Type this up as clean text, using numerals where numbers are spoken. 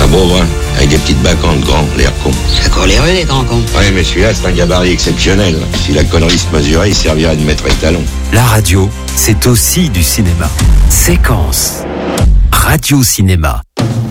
Un beau brun, avec des petites bacantes grands, l'air con. C'est coléreux, les grands cons. Ouais, mais celui-là, c'est un gabarit exceptionnel. Si la connerie se mesurait, il servirait de maître étalon. La radio, c'est aussi du cinéma. Séquence. Radio Cinéma.